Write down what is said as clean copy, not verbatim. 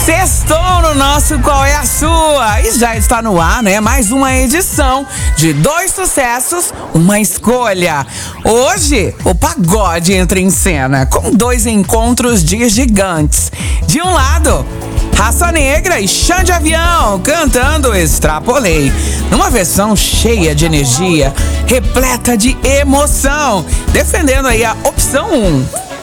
Sextou no nosso Qual é a Sua? E já está no ar, né? Mais uma edição de 2 sucessos, uma escolha. Hoje, o pagode entra em cena com 2 encontros de gigantes. De um lado, Raça Negra e Chão de Avião cantando Extrapolei, numa versão cheia de energia, repleta de emoção, defendendo aí a opção 1.